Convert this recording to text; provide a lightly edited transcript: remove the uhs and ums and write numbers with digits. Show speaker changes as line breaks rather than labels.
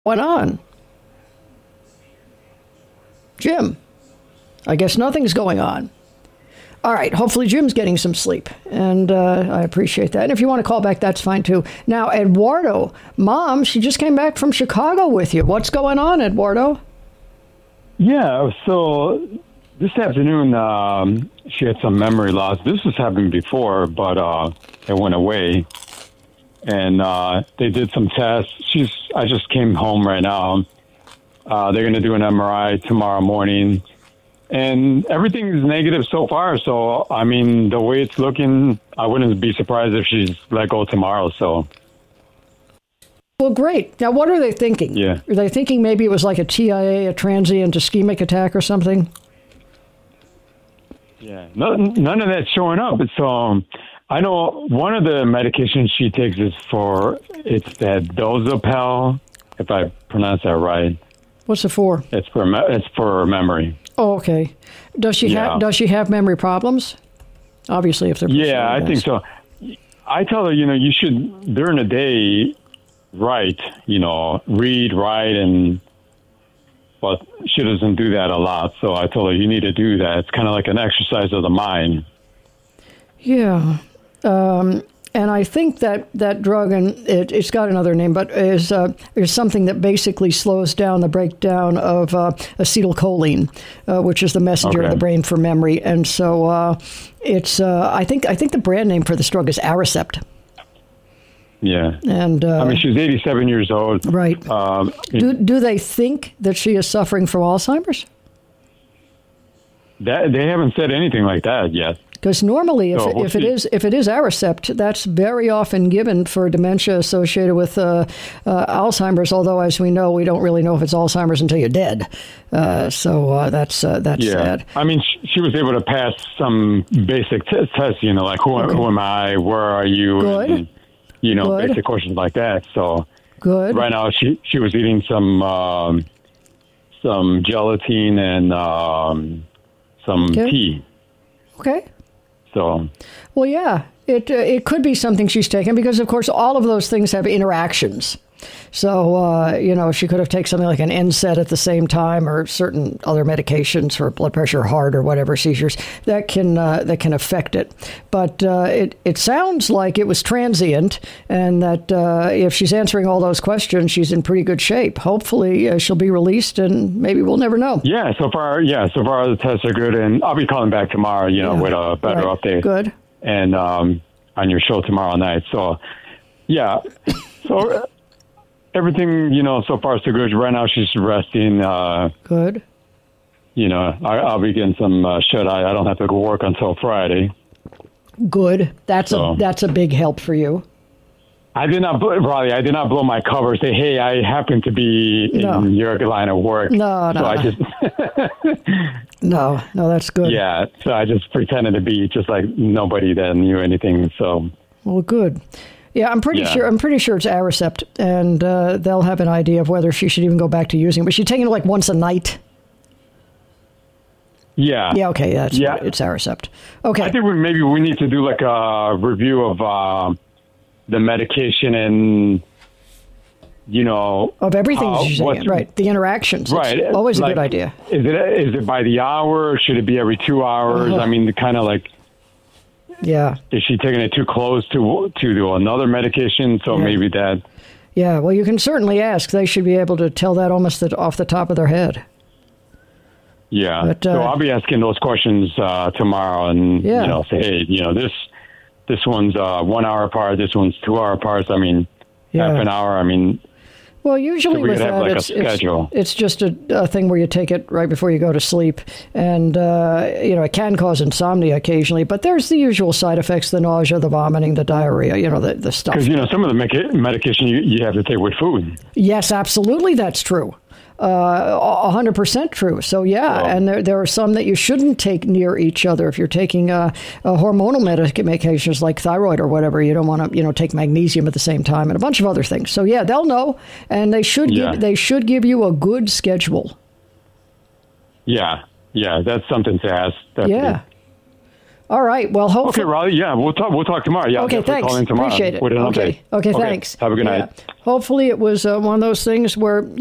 Went on? Jim, I guess nothing's going on. All right, hopefully Jim's getting some sleep, and I appreciate that. And if you want to call back, that's fine, too. Now, Eduardo, Mom, she just came back from Chicago with you. What's going on, Eduardo?
Yeah, so this afternoon, she had some memory loss. This has happened before, but it went away. And they did some tests. I just came home right now. They're going to do an MRI tomorrow morning. And everything is negative so far. So, I mean, the way it's looking, I wouldn't be surprised if she's let go tomorrow. So,
well, great. Now, what are they thinking?
Yeah.
Are they thinking maybe it was like a TIA, a transient ischemic attack or something?
Yeah, none of that's showing up. It's I know one of the medications she takes is it's that Dozapel, if I pronounce that right.
What's it for?
It's for memory.
Oh, okay. Does she have memory problems? Obviously, if they're
I think so. I tell her, you should during the day write, read, write, but she doesn't do that a lot. So I told her you need to do that. It's kind of like an exercise of the mind.
Yeah. And I think that drug, and it's got another name, but is something that basically slows down the breakdown of acetylcholine, which is the messenger of the brain for memory. And so it's I think the brand name for this drug is Aricept.
Yeah.
And
she's 87 years old.
Right. Do they think that she is suffering from Alzheimer's?
They haven't said anything like that yet.
Because normally, if it is Aricept, that's very often given for dementia associated with Alzheimer's. Although, as we know, we don't really know if it's Alzheimer's until you're dead. So that's sad.
I mean, she was able to pass some basic tests. Like who am I? Where are you?
Good.
And,
Good.
basic questions like that. So
good.
Right now, she was eating some gelatin and some tea.
Okay.
So,
well, yeah, it could be something she's taken because, of course, all of those things have interactions. So, she could have taken something like an NSAID at the same time or certain other medications for blood pressure, heart, or whatever seizures that can affect it. But it sounds like it was transient and that if she's answering all those questions, she's in pretty good shape. Hopefully she'll be released and maybe we'll never know.
Yeah, so far the tests are good. And I'll be calling back tomorrow, with a better update.
Good.
And on your show tomorrow night. So, yeah. So... Everything, so far so good. Right now she's resting.
Good.
I'll be getting some shut-eye. I don't have to go work until Friday.
Good. That's a big help for you.
I did not blow my cover. Say, hey, I happen to be in your line of work.
No.
So I just
No, that's good.
Yeah. So I just pretended to be just like nobody that knew anything. So.
Well, good. Yeah, I'm pretty sure it's Aricept, and they'll have an idea of whether she should even go back to using it. But she's taking it like once a night.
Yeah.
Yeah. Okay. It's Aricept. Okay.
I think maybe we need to do like a review of the medication and
of everything she's taking. Right. The interactions.
Right.
It's always a good idea.
Is it by the hour? Should it be every 2 hours? I mean, kind of like.
Yeah.
Is she taking it too close to another medication? So maybe that.
Yeah. Well, you can certainly ask. They should be able to tell that almost off the top of their head.
Yeah.
But,
so I'll be asking those questions tomorrow, and say, hey, this one's 1 hour apart. This one's 2 hour apart. I mean, half an hour. I mean.
Well, usually with that, it's just a thing where you take it right before you go to sleep. And, it can cause insomnia occasionally, but there's the usual side effects, the nausea, the vomiting, the diarrhea, the stuff.
Because, some of the medication you have to take with food.
Yes, absolutely, that's true. 100% true. So, and there are some that you shouldn't take near each other. If you're taking hormonal medications like thyroid or whatever, you don't want to, take magnesium at the same time and a bunch of other things. So, they'll know, and they should give you a good schedule.
Yeah, that's something to ask. Definitely.
Yeah. All right. Well, hopefully.
Okay, Riley. Yeah, we'll talk tomorrow. Yeah.
Okay, thanks.
Call in tomorrow
Appreciate it.
with an
Okay.
update.
Okay, thanks.
Have a good night.
Hopefully, it was one of those things where